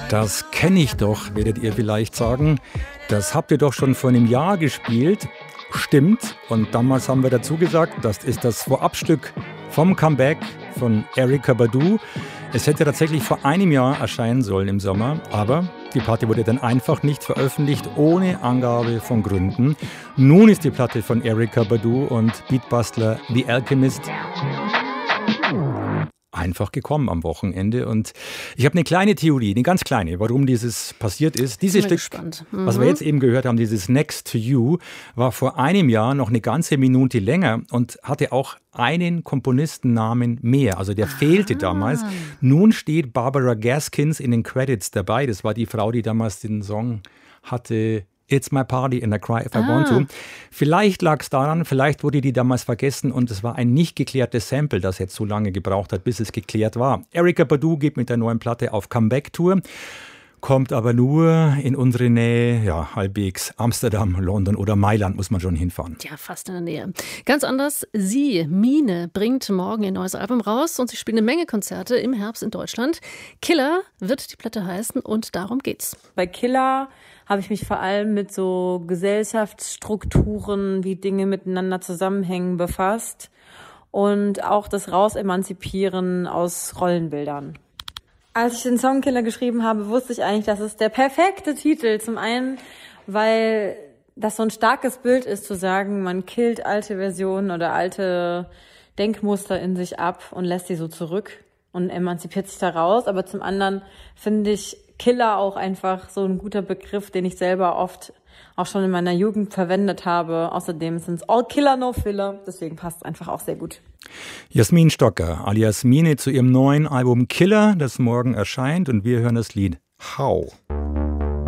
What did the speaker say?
Das kenne ich doch, werdet ihr vielleicht sagen. Das habt ihr doch schon vor einem Jahr gespielt. Stimmt. Und damals haben wir dazu gesagt, das ist das Vorabstück vom Comeback von Erykah Badu. Es hätte tatsächlich vor einem Jahr erscheinen sollen im Sommer, aber die Platte wurde dann einfach nicht veröffentlicht, ohne Angabe von Gründen. Nun ist die Platte von Erykah Badu und Beatbustler The Alchemist einfach gekommen am Wochenende. Und ich habe eine kleine Theorie, eine ganz kleine, warum dieses passiert ist. Dieses Stück, was wir jetzt eben gehört haben, dieses Next to You, war vor einem Jahr noch eine ganze Minute länger und hatte auch einen Komponistennamen mehr. Also der fehlte damals. Nun steht Barbara Gaskins in den Credits dabei. Das war die Frau, die damals den Song hatte, It's My Party and I Cry If I Want To. Vielleicht lag es daran, vielleicht wurde die damals vergessen und es war ein nicht geklärtes Sample, das jetzt so lange gebraucht hat, bis es geklärt war. Erykah Badu geht mit der neuen Platte auf Comeback-Tour, kommt aber nur in unsere Nähe, ja, halbwegs Amsterdam, London oder Mailand muss man schon hinfahren. Ja, fast in der Nähe. Ganz anders, Mine, bringt morgen ihr neues Album raus und sie spielt eine Menge Konzerte im Herbst in Deutschland. Killer wird die Platte heißen und darum geht's. Bei Killer habe ich mich vor allem mit so Gesellschaftsstrukturen, wie Dinge miteinander zusammenhängen, befasst und auch das Rausemanzipieren aus Rollenbildern. Als ich den Song Killer geschrieben habe, wusste ich eigentlich, dass es der perfekte Titel. Zum einen, weil das so ein starkes Bild ist, zu sagen, man killt alte Versionen oder alte Denkmuster in sich ab und lässt sie so zurück und emanzipiert sich da raus. Aber zum anderen finde ich Killer auch einfach so ein guter Begriff, den ich selber oft auch schon in meiner Jugend verwendet habe. Außerdem sind es all Killer, no Filler. Deswegen passt es einfach auch sehr gut. Jasmin Stocker, alias Mine, zu ihrem neuen Album Killer, das morgen erscheint. Und wir hören das Lied How.